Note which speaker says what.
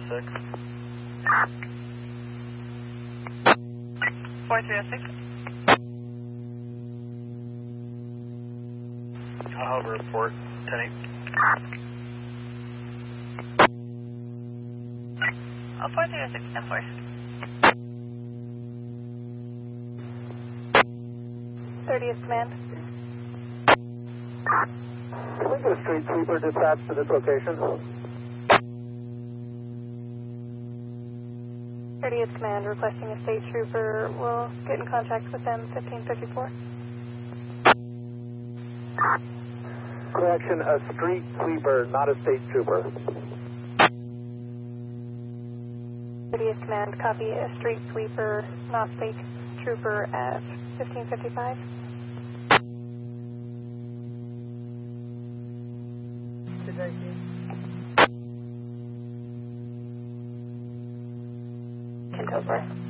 Speaker 1: 4306.
Speaker 2: 4306.
Speaker 1: I'll report 10-8.
Speaker 2: 4306, 10-4. 30th command.
Speaker 3: Can we get a street sweeper dispatched to this location?
Speaker 2: 30th command requesting a state trooper. We'll get in contact with them 1554.
Speaker 3: Correction, a street sweeper, not a state trooper.
Speaker 2: 30th command, copy a street sweeper, not state trooper at 1555. Kentover.